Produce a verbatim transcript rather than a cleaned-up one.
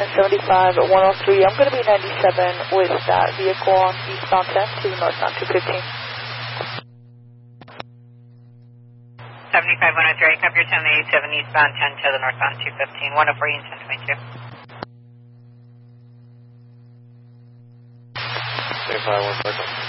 ten seventy-five at one oh three. I'm going to be ninety-seven with that vehicle on eastbound ten to the northbound two fifteen. seventy-five one oh three, copy your ten eighty-seven eastbound ten to the northbound two fifteen, one oh four and ten twenty-two. Stand by one second.